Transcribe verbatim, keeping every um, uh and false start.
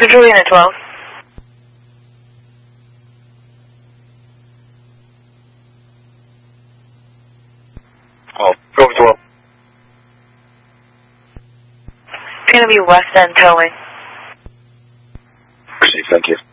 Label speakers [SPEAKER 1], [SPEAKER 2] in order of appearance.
[SPEAKER 1] Control Unit twelve.
[SPEAKER 2] Oh, go twelve.
[SPEAKER 1] It's going to be West End towing.
[SPEAKER 2] Proceed, thank you.